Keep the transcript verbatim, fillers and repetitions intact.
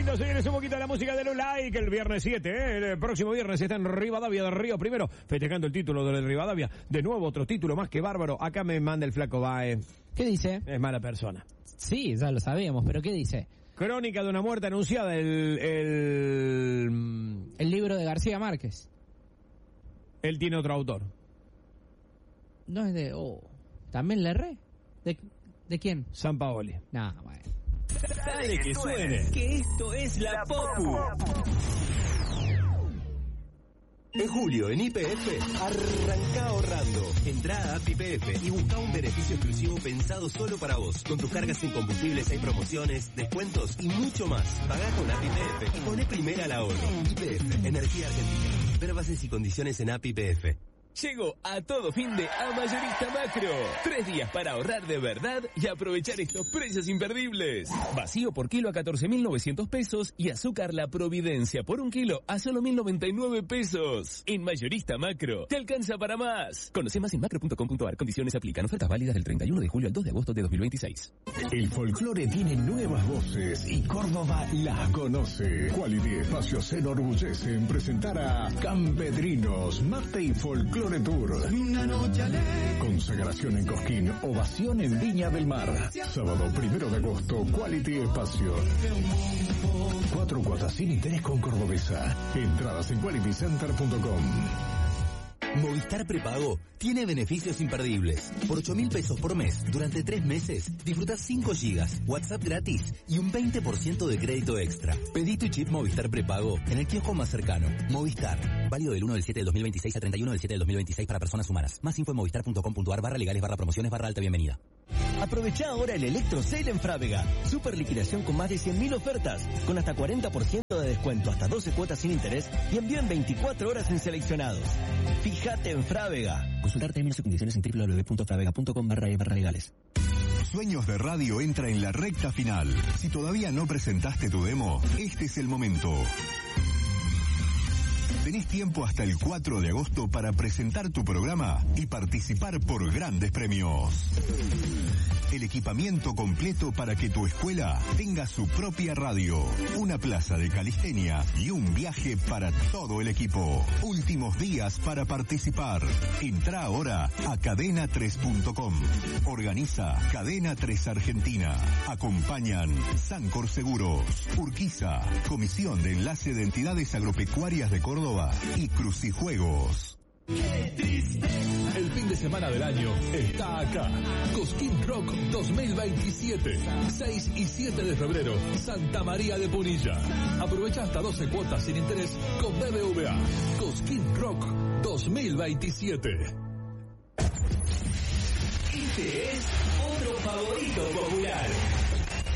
lindo, señores, un poquito de la música de Lulay, que el viernes siete, ¿eh? El próximo viernes está en Rivadavia de Río Primero, festejando el título del Rivadavia. De nuevo, otro título más que bárbaro. Acá me manda el flaco Bae. ¿Qué dice? Es mala persona. Sí, ya lo sabíamos, pero ¿qué dice? Crónica de una muerte anunciada, el... El, el libro de García Márquez. Él tiene otro autor. No es de... Oh, ¿también le erré? ¿De, ¿De quién? San Paoli. No, bueno. Dale que suene, que esto es la Popu. En julio en Y P F, arranca ahorrando. Entrá a App Y P F y busca un beneficio exclusivo pensado solo para vos. Con tus cargas en combustibles hay promociones, descuentos y mucho más. Pagá con App Y P F y poné primera al ahorro. Y P F, Energía Argentina. Ver bases y condiciones en App Y P F. Llegó a todo fin de a Mayorista Macro. Tres días para ahorrar de verdad y aprovechar estos precios imperdibles. Vacío por kilo a catorce mil novecientos pesos y azúcar La Providencia por un kilo a solo mil noventa y nueve pesos. En Mayorista Macro, te alcanza para más. Conoce más en macro punto com punto a r. Condiciones aplican. Ofertas válidas del treinta y uno de julio al dos de agosto de dos mil veintiséis. El folclore tiene nuevas voces y Córdoba las conoce. Quality Espacio se enorgullece en presentar a Campedrinos, Mate y Folclore Tour. Una noche alegre. Consagración en Cosquín, ovación en Viña del Mar. Sábado primero de agosto, Quality Espacio. Cuatro cuotas sin interés con Cordobesa. Entradas en quality center punto com. Movistar Prepago tiene beneficios imperdibles. Por ocho mil pesos por mes, durante tres meses, disfrutás cinco gigas, WhatsApp gratis y un veinte por ciento de crédito extra. Pedí tu chip Movistar Prepago en el kiosco más cercano. Movistar. Válido del uno del siete del dos mil veintiséis a treinta y uno del siete del dos mil veintiséis para personas humanas. Más info en movistar punto com punto a r barra legales barra promociones barra alta bienvenida. Aprovecha ahora el Electro Sale en Frávega. Super liquidación con más de cien mil ofertas, con hasta cuarenta por ciento de descuento, hasta doce cuotas sin interés y envío en veinticuatro horas en seleccionados. Fíjate en Frávega. Consultar términos y condiciones en doble u doble u doble u punto fravega punto com barra e barra legales. Sueños de Radio entra en la recta final. Si todavía no presentaste tu demo, este es el momento. Tenés tiempo hasta el cuatro de agosto para presentar tu programa y participar por grandes premios. El equipamiento completo para que tu escuela tenga su propia radio, una plaza de calistenia y un viaje para todo el equipo. Últimos días para participar. Entrá ahora a cadena tres punto com. Organiza Cadena tres Argentina. Acompañan Sancor Seguros, Urquiza, Comisión de Enlace de Entidades Agropecuarias de Córdoba y Crucijuegos. El fin de semana del año está acá. Cosquín Rock dos mil veintisiete. seis y siete de febrero, Santa María de Punilla. Aprovecha hasta doce cuotas sin interés con B B V A. Cosquín Rock dos mil veintisiete. Este es otro favorito popular.